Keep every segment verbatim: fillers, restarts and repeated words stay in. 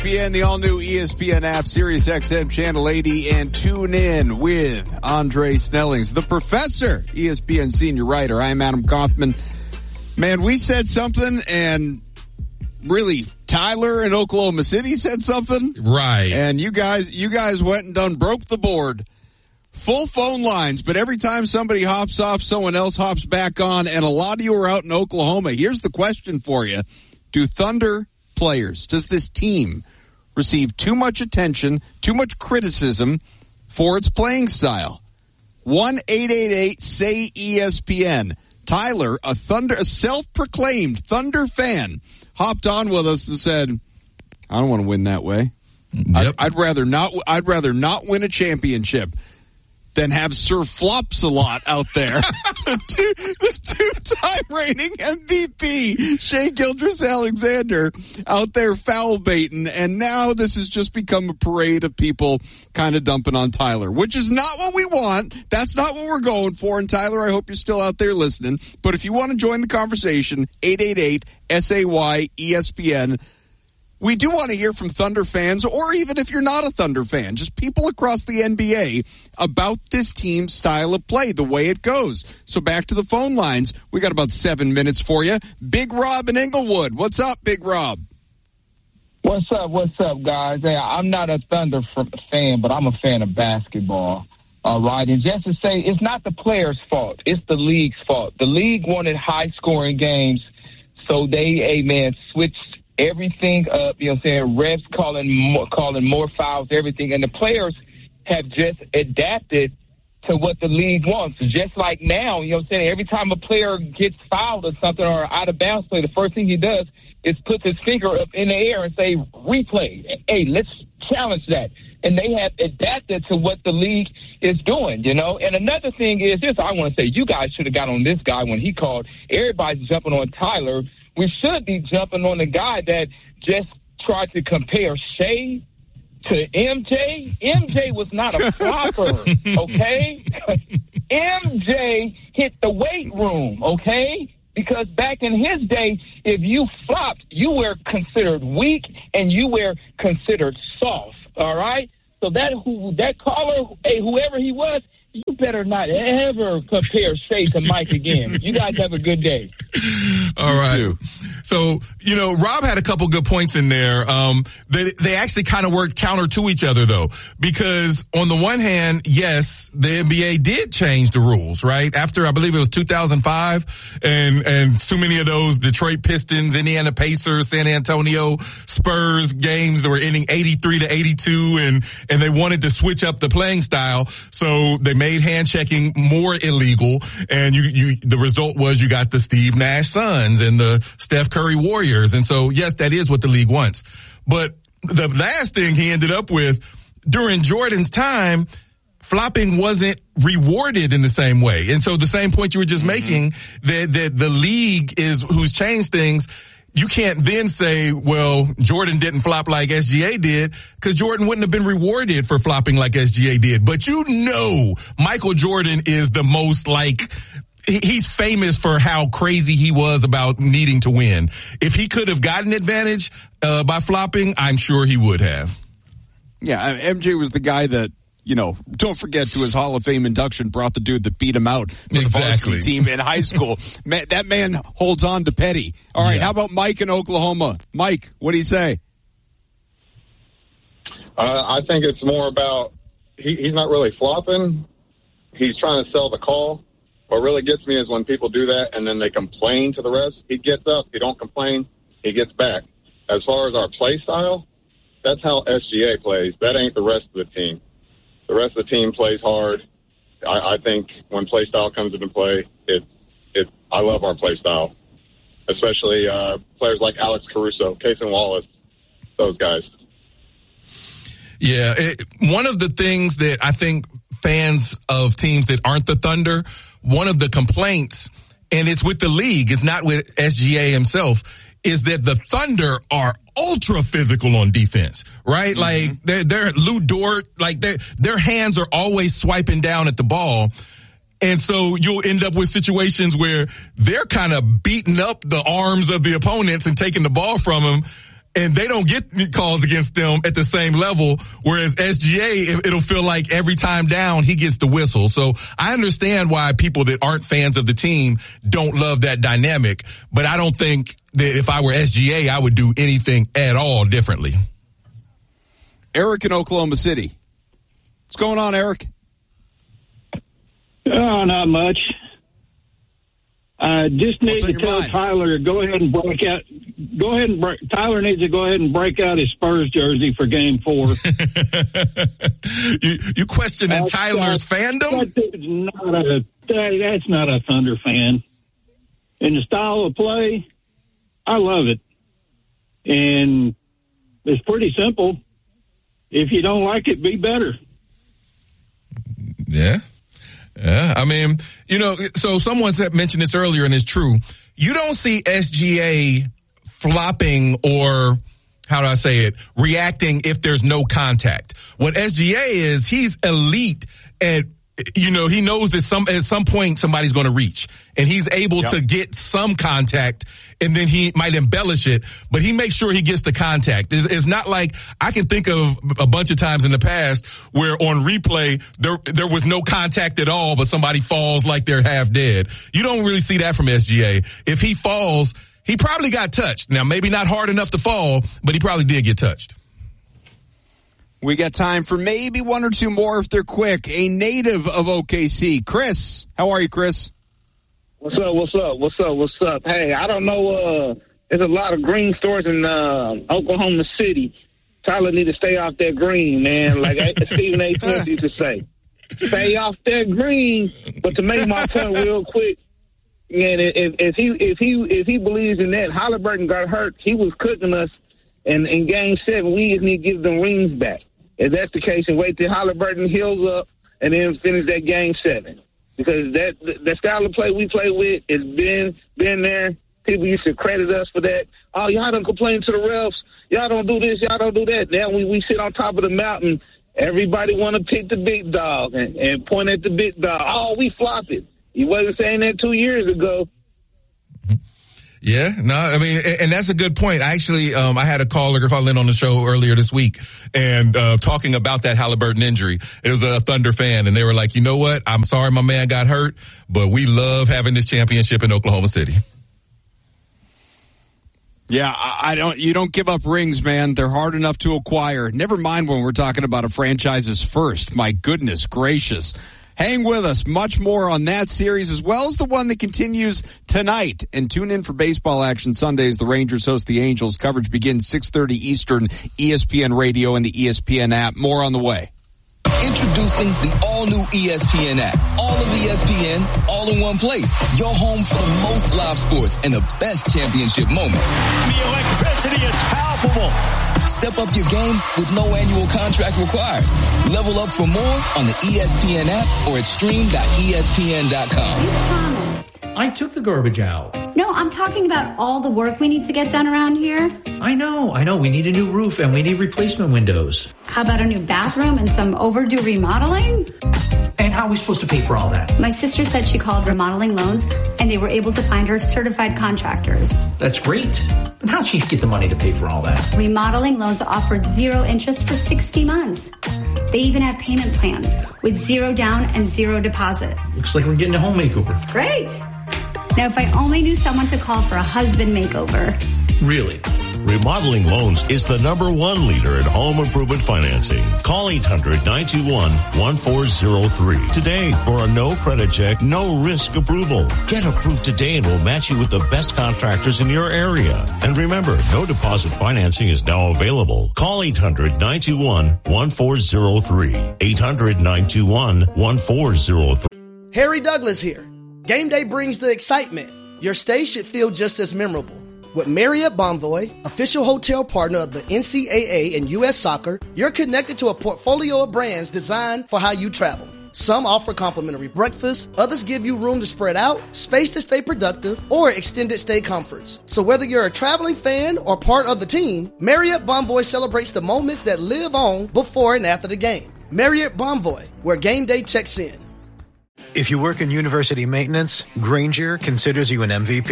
E S P N, the all-new E S P N app, Sirius X M Channel eighty, and tune in with Andre Snellings, the professor, E S P N senior writer. I'm Adam Kaufman. Man, we said something, and really, Tyler in Oklahoma City said something. Right. And you guys, you guys went and done broke the board. Full phone lines, but every time somebody hops off, someone else hops back on, and a lot of you are out in Oklahoma. Here's the question for you. Do Thunder players, does this team receive too much attention, too much criticism for its playing style? one eight eight eight say E S P N. Tyler, a Thunder, a self-proclaimed Thunder fan, hopped on with us and said, I don't want to win that way. Yep. I'd, I'd rather not, I'd rather not win a championship than have Sir Flops-a-Lot out there. the, two, the two-time reigning M V P, Shai Gilgeous-Alexander, out there foul baiting, and now this has just become a parade of people kind of dumping on Tyler, which is not what we want. That's not what we're going for. And Tyler, I hope you're still out there listening. But if you want to join the conversation, eight eight eight S A Y E S P N. We do want to hear from Thunder fans, or even if you're not a Thunder fan, just people across the N B A about this team's style of play, the way it goes. So back to the phone lines. We got about seven minutes for you. Big Rob in Inglewood. What's up, Big Rob? What's up? What's up, guys? Hey, I'm not a Thunder fan, but I'm a fan of basketball. All right, and just to say, it's not the players' fault. It's the league's fault. The league wanted high-scoring games, so they, hey, man, switched everything up, you know what I'm saying, refs calling more, calling more fouls, everything. And the players have just adapted to what the league wants. Just like now, you know what I'm saying, every time a player gets fouled or something or out of bounds play, the first thing he does is puts his finger up in the air and say, replay. Hey, let's challenge that. And they have adapted to what the league is doing, you know. And another thing is this, I want to say, you guys should have got on this guy when he called. Everybody's jumping on Tyler. We should be jumping on the guy that just tried to compare Shai to M J. M J was not a flopper, okay? M J hit the weight room, okay? Because back in his day, if you flopped, you were considered weak and you were considered soft, all right? So that who that caller, hey, whoever he was, you better not ever compare Shai to Mike again. You guys have a good day. All right. So, you know, Rob had a couple good points in there. Um, they, they actually kind of worked counter to each other, though, because on the one hand, yes, the N B A did change the rules, right? After, I believe it was two thousand five, and, and so many of those Detroit Pistons, Indiana Pacers, San Antonio Spurs games that were ending eighty-three to eighty-two, and, and they wanted to switch up the playing style. So they made hand checking more illegal, and you, you, the result was you got the Steve Nash Suns and the Steph Curry Warriors. And so, yes, that is what the league wants. But the last thing he ended up with, during Jordan's time, flopping wasn't rewarded in the same way. And so the same point you were just mm-hmm. making, that, that the league is who's changed things. You can't then say, well, Jordan didn't flop like S G A did, because Jordan wouldn't have been rewarded for flopping like S G A did. But you know, Michael Jordan is the most like, he's famous for how crazy he was about needing to win. If he could have gotten advantage uh, by flopping, I'm sure he would have. Yeah, M J was the guy that, you know, don't forget, to his Hall of Fame induction, brought the dude that beat him out for exactly. the varsity team in high school. Man, that man holds on to Petty. All right, yeah. How about Mike in Oklahoma? Mike, what do you say? Uh, I think it's more about he, he's not really flopping. He's trying to sell the call. What really gets me is when people do that and then they complain to the rest. He gets up, he don't complain, he gets back. As far as our play style, that's how S G A plays. That ain't the rest of the team. The rest of the team plays hard. I, I think when play style comes into play, it, it, I love our play style, especially uh, players like Alex Caruso, Cason Wallace, those guys. Yeah, it, one of the things that I think fans of teams that aren't the Thunder, one of the complaints, and it's with the league, it's not with S G A himself, is that the Thunder are ultra physical on defense, right? Mm-hmm. Like they're, they're Lou Dort, like their their hands are always swiping down at the ball. And so you'll end up with situations where they're kind of beating up the arms of the opponents and taking the ball from them. and they don't get calls against them at the same level, whereas S G A, it'll feel like every time down, he gets the whistle. So I understand why people that aren't fans of the team don't love that dynamic, but I don't think that if I were S G A, I would do anything at all differently. Eric in Oklahoma City. What's going on, Eric? Oh, not much. I just need to tell mind? Tyler to go ahead and break out. Go ahead and break. Tyler needs to go ahead and break out his Spurs jersey for Game Four. you you questioning that's, Tyler's that's, fandom? That's not a. That, that's not a Thunder fan. And the style of play, I love it. And it's pretty simple. If you don't like it, be better. Yeah. Yeah, I mean, you know, so someone said, mentioned this earlier, and it's true. You don't see S G A flopping or, how do I say it, reacting if there's no contact. What S G A is, he's elite at, you know, he knows that some at some point somebody's going to reach, and he's able yep. to get some contact, and then he might embellish it, but he makes sure he gets the contact. It's, it's not like I can think of a bunch of times in the past where on replay there there was no contact at all, but somebody falls like they're half dead. You don't really see that from S G A. If he falls, he probably got touched. Now, maybe not hard enough to fall, but he probably did get touched. We got time for maybe one or two more if they're quick. A native of O K C, Chris. How are you, Chris? What's up, what's up, what's up, what's up? Hey, I don't know, uh, there's a lot of green stores in uh, Oklahoma City. Tyler need to stay off that green, man, like Stephen A. Smith used to say. Stay off that green. But to make my point real quick, and if, if he if he if he believes in that, Halliburton got hurt. He was cooking us in, in Game Seven. We just need to give them rings back. If that's the case, and wait till Halliburton heals up and then finish that Game Seven, because that the style of play we play with has been been there. People used to credit us for that. Oh, y'all don't complain to the refs. Y'all don't do this. Y'all don't do that. Now we we sit on top of the mountain. Everybody want to pick the big dog and, and point at the big dog. Oh, we flopping. You wasn't saying that two years ago. Yeah, no, I mean, and that's a good point. I actually, um, I had a caller call in on the show earlier this week and, uh, talking about that Halliburton injury. It was a Thunder fan, and they were like, you know what? I'm sorry my man got hurt, but we love having this championship in Oklahoma City. Yeah, I don't, you don't give up rings, man. They're hard enough to acquire. Never mind when we're talking about a franchise's first. My goodness gracious. Hang with us. Much more on that series, as well as the one that continues tonight. And tune in for baseball action Sundays. The Rangers host the Angels. Coverage begins six thirty Eastern, E S P N Radio and the E S P N app. More on the way. Introducing the all-new E S P N app. All of E S P N, all in one place. Your home for the most live sports and the best championship moments. The electricity is palpable. Step up your game with no annual contract required. Level up for more on the E S P N app or at stream dot E S P N dot com. You promised. I took the garbage out. No, I'm talking about all the work we need to get done around here. I know, I know. We need a new roof and we need replacement windows. How about a new bathroom and some overdue remodeling? And how are we supposed to pay for all that? My sister said she called Remodeling Loans and they were able to find her certified contractors. That's great. But how'd she get the money to pay for all that? Remodeling Loans offered zero interest for sixty months. They even have payment plans with zero down and zero deposit. Looks like we're getting a home makeover. Great. Now, if I only knew someone to call for a husband makeover. Really? Remodeling Loans is the number one leader in home improvement financing. Call eight hundred, nine two one, one four zero three today for a no credit check, no risk approval. Get approved today and we'll match you with the best contractors in your area. And remember, no deposit financing is now available. Call eight hundred, nine two one, one four zero three. eight hundred, nine two one, one four zero three. Harry Douglas here. Game day brings the excitement. Your stay should feel just as memorable. With Marriott Bonvoy, official hotel partner of the N C double A and U S Soccer, you're connected to a portfolio of brands designed for how you travel. Some offer complimentary breakfast, others give you room to spread out, space to stay productive, or extended stay comforts. So whether you're a traveling fan or part of the team, Marriott Bonvoy celebrates the moments that live on before and after the game. Marriott Bonvoy, where game day checks in. If you work in university maintenance, Grainger considers you an M V P.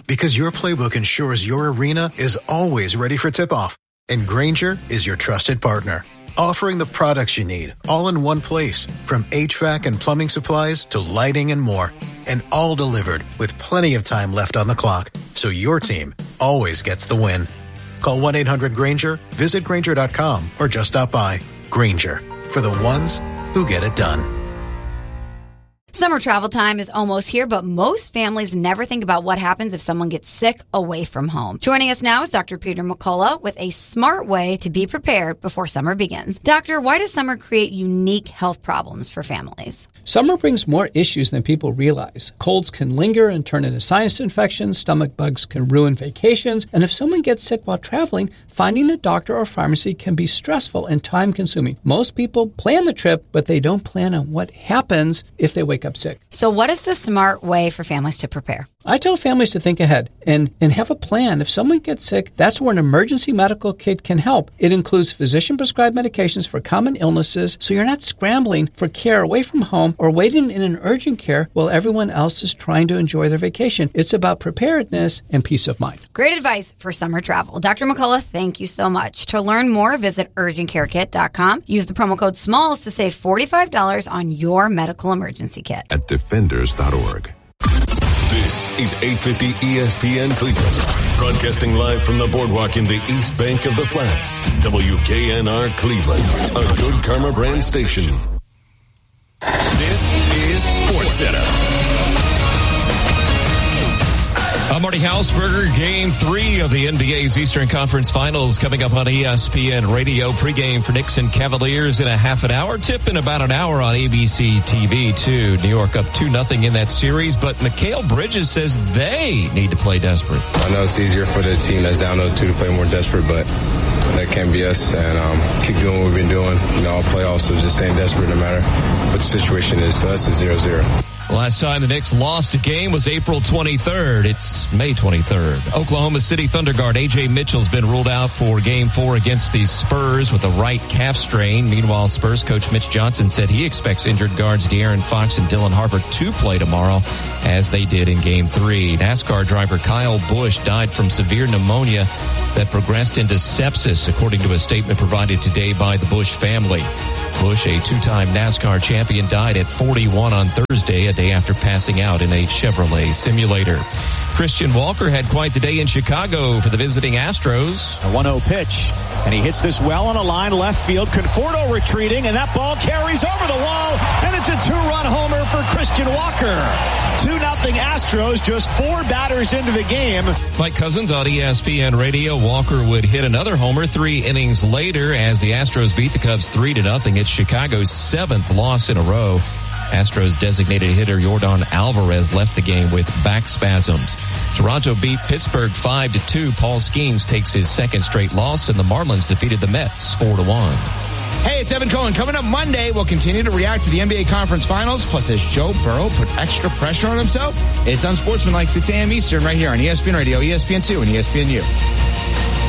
because your playbook ensures your arena is always ready for tip-off. And Grainger is your trusted partner, offering the products you need all in one place, from H V A C and plumbing supplies to lighting and more. And all delivered with plenty of time left on the clock, so your team always gets the win. Call one eight hundred Grainger, visit Grainger dot com, or just stop by. Grainger, for the ones who get it done. Summer travel time is almost here, but most families never think about what happens if someone gets sick away from home. Joining us now is Doctor Peter McCullough with a smart way to be prepared before summer begins. Doctor, why does summer create unique health problems for families? Summer brings more issues than people realize. Colds can linger and turn into sinus infections, stomach bugs can ruin vacations, and if someone gets sick while traveling, finding a doctor or pharmacy can be stressful and time-consuming. Most people plan the trip, but they don't plan on what happens if they wake up sick. So what is the smart way for families to prepare? I tell families to think ahead and, and have a plan. If someone gets sick, that's where an emergency medical kit can help. It includes physician-prescribed medications for common illnesses, so you're not scrambling for care away from home or waiting in an urgent care while everyone else is trying to enjoy their vacation. It's about preparedness and peace of mind. Great advice for summer travel. Doctor McCullough, thank you so much. To learn more, visit urgent care kit dot com. Use the promo code SMALLS to save forty-five dollars on your medical emergency kit. At defenders dot org. This is eight fifty E S P N Cleveland. Broadcasting live from the boardwalk in the East Bank of the Flats. W K N R Cleveland, a Good Karma brand station. This is SportsCenter. I'm Marty Hausberger. Game three of the N B A's Eastern Conference Finals coming up on E S P N Radio. Pregame for Knicks and Cavaliers in a half an hour. Tip in about an hour on A B C T V, too. New York up two nothing in that series, but Mikal Bridges says they need to play desperate. I know it's easier for the team that's down oh two to play more desperate, but that can't be us, and um, keep doing what we've been doing. You know, all playoffs, so just staying desperate no matter what the situation is. So that's a zero zero. Last time the Knicks lost a game was April twenty-third. It's May twenty-third. Oklahoma City Thunder guard A J Mitchell's been ruled out for game four against the Spurs with a right calf strain. Meanwhile, Spurs coach Mitch Johnson said he expects injured guards De'Aaron Fox and Dylan Harper to play tomorrow, as they did in game three. NASCAR driver Kyle Busch died from severe pneumonia that progressed into sepsis, according to a statement provided today by the Busch family. Busch, a two-time NASCAR champion, died at forty-one on Thursday, a day after passing out in a Chevrolet simulator. Christian Walker had quite the day in Chicago for the visiting Astros. A one oh pitch, and he hits this well on a line left field. Conforto retreating, and that ball carries over the wall, and it's a two-run homer for Christian Walker. two nothing Astros, just four batters into the game. Mike Cousins on E S P N Radio. Walker would hit another homer three innings later as the Astros beat the Cubs three to nothing. It's Chicago's seventh loss in a row. Astros designated hitter Yordan Alvarez left the game with back spasms. Toronto beat Pittsburgh five to two. Paul Skeens takes his second straight loss, and the Marlins defeated the Mets four to one. Hey, it's Evan Cohen. Coming up Monday, we'll continue to react to the N B A Conference Finals. Plus, has Joe Burrow put extra pressure on himself? It's Unsportsmanlike, six a.m. Eastern, right here on E S P N Radio, E S P N two, and E S P N U.